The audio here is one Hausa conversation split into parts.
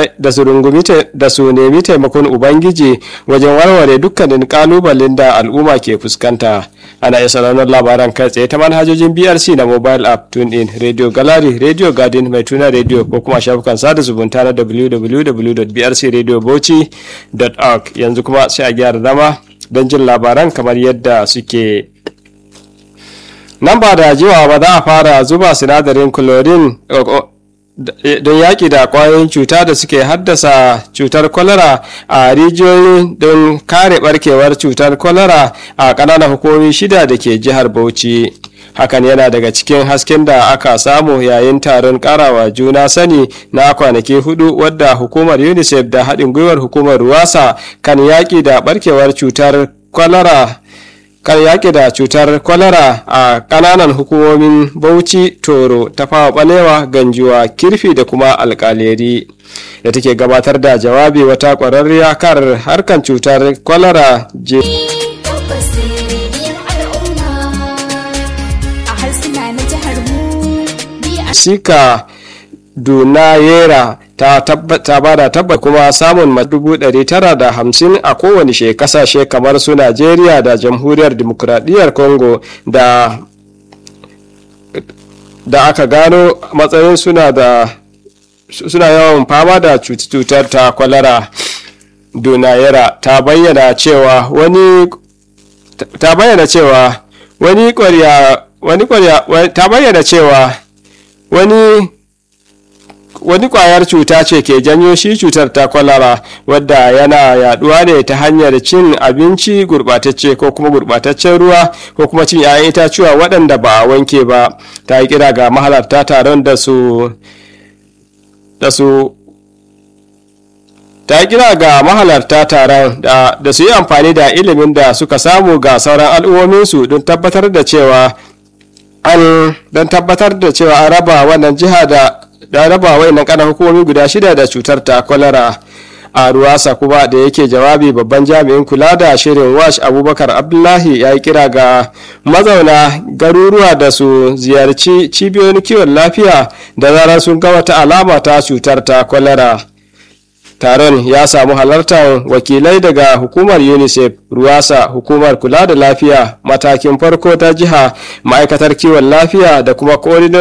da su nemi taimakon ubangiji wajen warware dukkanin kalubalen da al'umma ke fuskanta. Ana iya sauraron labaran kai tsaye ta manhajojin BRC na mobile app, TuneIn, Radio Gallery, Radio Garden, Mai Tuna Radio ko kuma shafukan sada zumunta na www.brcradiobauchi.org. Yanzu kuma sai a gyara zama don jin labaran kamar yadda suke. Nan ba da jiwa ba za a fara zuba sinadarin chlorine don yaƙi da ƙwayoyin cuta da suke haddasa cutar kwalara a rijiyoyi don kare ɓarkewar cutar kwalara a ƙananan hukumomi 6 da ke jihar Bauchi. Hakan yana daga cikin hasken da aka samu yayin taron ƙarawa juna sani na kwanaki 4 wadda hukumar UNICEF da haɗin gwiwar hukumar Ruwasa kan yaƙi da ɓarkewar cutar kwalara a kananan hukumomin Bauchi, Toro, Tafawa Balewa, Ganjuwa, Kirfi da kuma Alkaleri. Da take gabatar da jawabi wata ƙwararriya kan harkan cutar kwalara Sika Dunayera ta bada tabbat kuma samun 950 a kowane kasashe kamar su Najeriya da Jamhuriyar Dimokuraɗiyyar Congo da aka gano matsayin suna yawan fama da cutar ta kwalara. Dunayera ta bayyana cewa wani kwayar cuta ce ke janyo shi cutar ta kwalara, wadda yana yaduwa ne ta hanyar cin abinci gurbatacce ko kuma gurbataccen ruwa ko kuma cin 'ya'yan itacuwa waɗanda ba a wanke ba. Ta yi kira ga mahalarta taron da su yi amfani da ilimin da suka samu ga sauran al'ummominsu don tabbatar da cewa an raba wannan jiha da raba wayannan kanan hukumomi guda 6 da cutar ta kwalara. A Ruwasa kuma da yake jawabi, babban jami'in kula da shirin WASH Abubakar Abdullahi ya yi kira ga mazauna garuruwa da su ziyarci cibiyoyin kiwon lafiya da zarar sun ga wata alama ta cutar ta kwalara. Taron ya samu halartar wakilai daga hukumar UNICEF, Ruwasa, hukumar kula da lafiya matakin farko ta jiha, ma'aikatar kiwon lafiya da kuma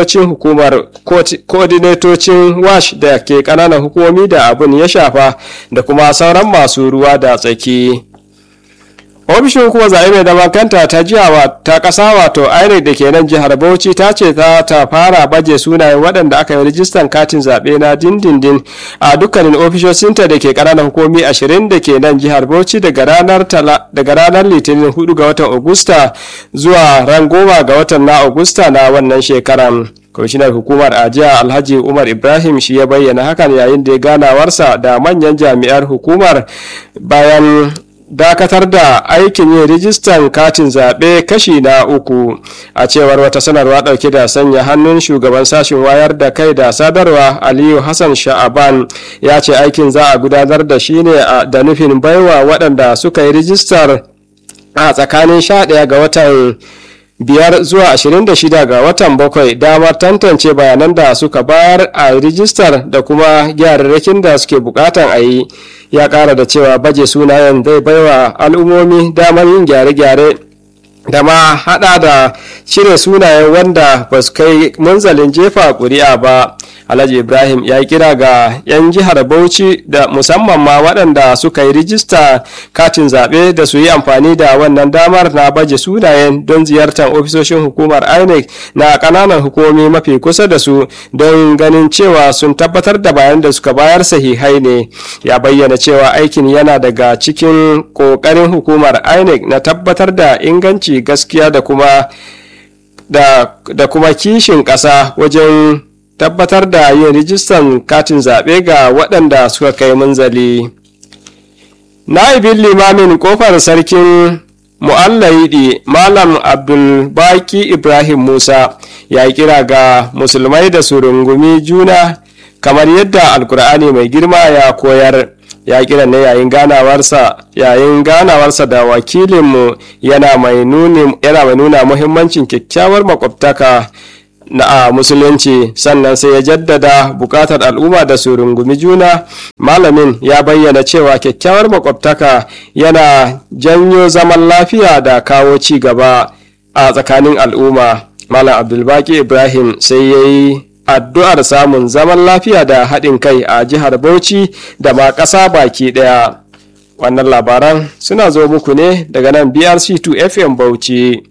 koordinatocin WASH da ke ƙananan hukumomi da abin ya shafa da kuma sauran masu ruwa da tsaki. Ofishin kuma zaɓe mai zaman kanta ta jiha ta ƙasa wato INEC da ke nan jihar Bauchi ta ce ta fara baje sunayen waɗanda aka yi rijistan katin zaɓe na dindindin a dukkanin ofishosinta da ke ƙananan hukumomi 20 da ke nan jihar Bauchi daga ranar Litinin 4 ga watan Agusta zuwa ran 10 ga watan na Agusta na wannan shekaran. Kwamishinar hukumar ajiya Alhaji Umar Ibrahim shi ya bayyana hakan yayin da ya ganawarsa da manyan jami'ar hukumar bayan dakatar da aikin yin rijistan katin zaɓe kashi na 3. A cewar wata sanarwa ɗauke da sanya hannun shugaban sashen wayar da kai da sadarwa Aliyu Hassan Sha'aban, ya ce aikin za a gudanar da shi ne da nufin baiwa waɗanda suka yi rijistar a tsakanin 11 ga watan 5 zuwa 26 ga watan 7 damar tantance bayanan da suka bayar a rijistar da kuma gyararrakin da suke bukatan a yi. Ya kara da cewa baje sunayen zai baiwa al'ummomi damar yin gyare-gyare da ma hada da cire sunayen wanda ba su kai munzalin jefa ƙuri'a ba. Alhaji Ibrahim ya yi kira ga 'yan jihar Bauchi da musamman ma waɗanda suka yi rijista katin zaɓe da su yi amfani da wannan damar na baje sunayen don ziyartar ofisoshin hukumar INEC na ƙananan hukumomi mafi kusa da su don ganin cewa sun tabbatar da bayan da suka bayar sahihai ne. Ya bayyana cewa aikin yana daga cikin ƙoƙarin hukumar INEC na tabbatar da inganci, gaskiya da kuma kishin ƙasa wajen tabbatar da yin rijistan katin zaɓe ga waɗanda suka kai munzali. Na'ibin limamin kofar sarkin Mu'allaidi Malam Abdulbaki Ibrahim Musa ya yi kira ga musulmai da su rungumi juna kamar yadda Alkur'ani mai girma ya koyar. Ya kira ne yayin ganawarsa da wakilinmu yana mai nuna muhimmancin kyakkyawar makwabtaka na musulunci. Sannan sai ya jaddada bukatar al'umma da su rungumi juna. Malamin ya bayyana cewa kyakkyawar makwabtaka yana janyo zaman lafiya da kawo ci gaba a tsakanin al'umma. Malam Abdulbaki Ibrahim sai ya yi addu'ar samun zaman lafiya da haɗin kai a jihar Bauchi da ma ƙasa baki ɗaya. Wannan labaran suna zo muku ne daga nan BRC2 FM Bauchi.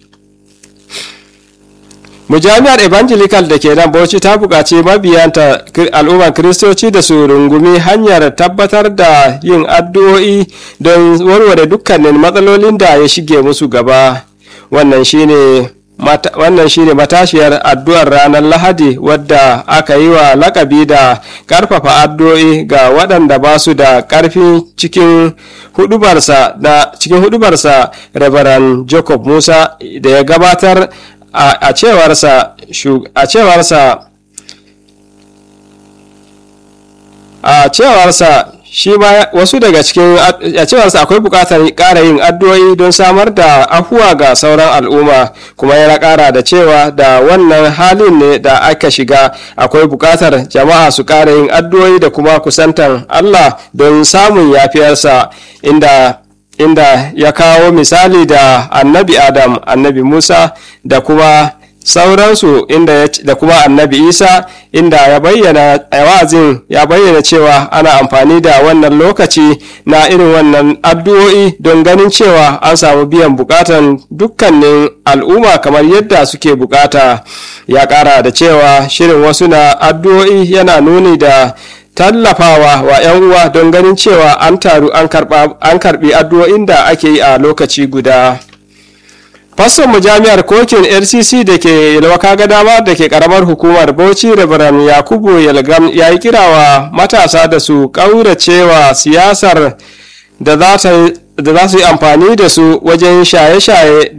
Mujami'ar Evangelical da ke nan Bauchi ta buƙaci mabiyanta al'ummar Kiristoci da su rungumi hanyar tabbatar da yin addu'o'i don warware dukkanin matsalolin da ya shige musu gaba. Wannan shine matashiyar addu'ar ranar Lahadi wadda aka yi wa lakabi da ƙarfafa addu'o'i ga waɗanda ba su da ƙarfi cikin hudubarsa Reverend Jacob Musa da ya gabatar a cewarsa shi ma wasu daga cikin a cewarsa akwai bukatar ƙara yin addu'o'i don samar da afuwa ga sauran al'umma, kuma ya ƙara da cewa da wannan halin ne da aka shiga akwai bukatar jama'a su ƙara yin addu'o'i da kuma kusantar Allah don samun yafiyarsa, inda ya kawo misali da annabi Adam, annabi Musa da kuma sauransu da kuma annabi Isa, inda ya bayyana cewa ana amfani da wannan lokaci na irin wannan addu'o'i don ganin cewa an samu biyan bukatan dukkanin al'umma kamar yadda suke bukata. Ya kara da cewa shirin wasu na addu'o'i yana nuni da tallafawa wa 'yan uwa don ganin cewa an taru an karbi addu'o'in da ake yi a lokaci guda. Fasson mujami'ar kokin RCC da ke Yalwaka Gadama da ke karamar hukumar Bauchi, Reverend Yakubu Yalgam, ya yi kirawa matasa da su ƙauracewa siyasar da za su yi amfani da su wajen shaye-shaye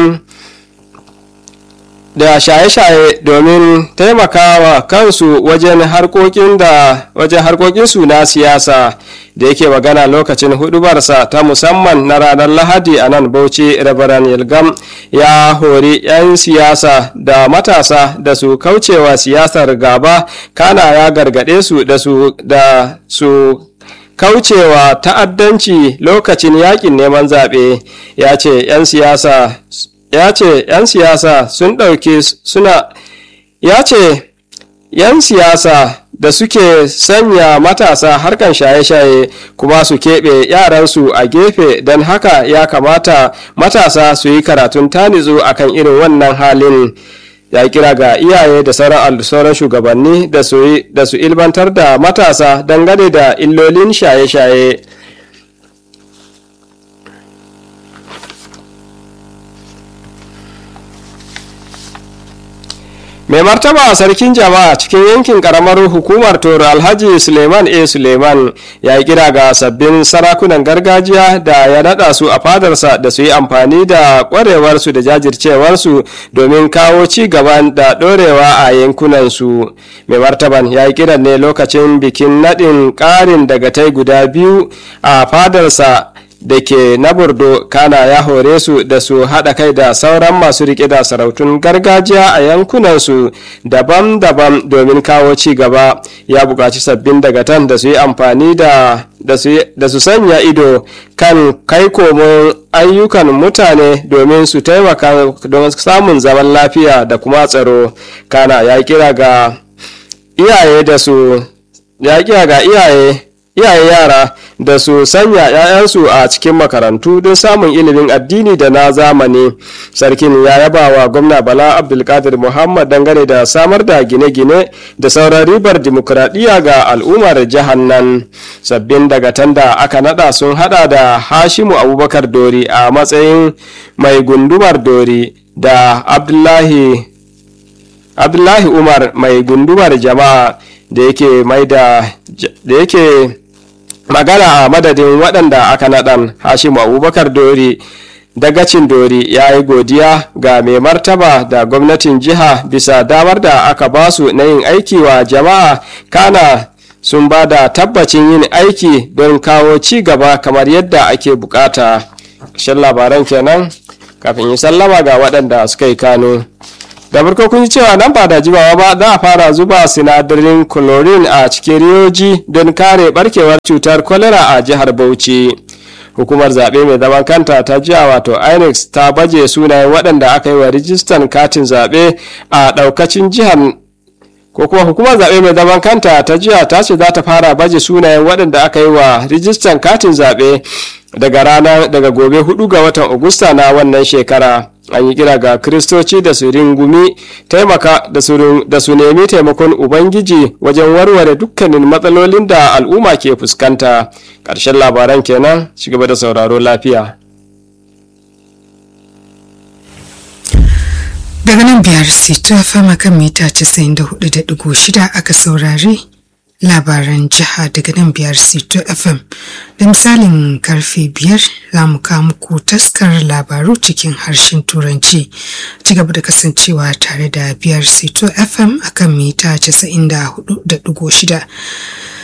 domin taimakawa kansu wajen harkokinsu na siyasa. Da yake magana lokacin hudubarsa ta musamman na ranar Lahadi a nan Bauchi, Reverend Yalgam ya hori 'yan siyasa da matasa da su kaucewa siyasar gaba, kana ya gargade su da su kaucewa ta'addanci lokacin yakin neman zaɓe. Ya ce 'yan siyasa sun ɗauki ‘yan siyasa da suke sanya matasa harkan shaye-shaye kuma su keɓe yaransu a gefe, don haka ya kamata matasa su yi karatun tanizu akan irin wannan halin. Ya kira ga iyaye da sauran shugabanni da su ilmantar da matasa dangane da illolin shaye-shaye. Mai martaba sarkin jama'a cikin yankin karamar hukumar Toro Alhaji Suleiman Suleiman ya yi kira ga sabbin sarakunan gargajiya da ya nada su a fadarsa da su yi amfani da kwarewarsu da jajircewarsu domin kawo ci gaban da dorewa a yankunansu. Mai martaban ya yi kiran ne lokacin bikin nadin karin dagatai guda biyu a fadarsa da ke na Bordo, kana ya hore su da su haɗa kai da sauran masu riƙe da sarautun gargajiya a yankunansu daban-daban domin kawo ci gaba. Ya buƙaci sabbin dagatan da su yi amfani da su sanya ido kan kai komo ayyukan mutane domin su taimaka don samun zaman lafiya da kuma tsaro. Kana ya kira ga iyaye yara da su sanya 'ya'yansu a cikin makarantu don samun ilimin addini da na zamani. Sarkin ya yaba wa gwamna Bala Abdulkadir Muhammad dangane da samar da gine-gine da sauran ribar dimokuraɗiyya ga al'ummar jihar nan. Sabbin dagatan da aka nada sun hada da Hashimu Abubakar Dori a matsayin mai gundumar Dori da Abdullahi Umar mai gundumar jama'a da yake magana a madadin waɗanda aka naɗan. Hashimu Abubakar Dori dagacin Dori ya yi godiya ga mai martaba da gwamnatin jiha bisa damar da aka basu na yin aiki wa jama'a, kana sun ba da tabbacin yin aiki don kawo ci gaba kamar yadda ake bukata. Shan labaran kenan kafin yi sallama ga waɗanda suka yi kano. da farko kun ji cewa nan ba da jimawa ba za a fara zuba sinadarin chlorine a cikin riyoji don kare barkewar cutar cholera a jihar Bauchi. Hukumar zaɓe mai zaman kanta ta jiya wato INEC ta baje sunayen waɗanda aka yi wa rijistan katin zaɓe a ɗaukacin jihar, ko kuma hukumar zaɓe mai zaman kanta ta jiya ta ce za ta fara baje sunayen waɗanda aka yi wa rijistan katin zaɓe daga gobe 4 ga watan Agusta na wannan shekara. An yi kira ga Kiristoci da su ringumi da su nemi taimakon Ubangiji wajen warware dukkanin matsalolin da al'umma ke fuskanta. Ƙarshen labaran kenan, ci gaba da sauraro lafiya. Daga nan biyar sito fama kan mita 94.6 aka saurari labaran jiha daga nan biyar sito FM. Da misalin karfe 5 za mu kawo muku taskar labaru cikin harshen Turanci. Ci gaba da kasancewa tare da biyar sito FM akan mita 94.6.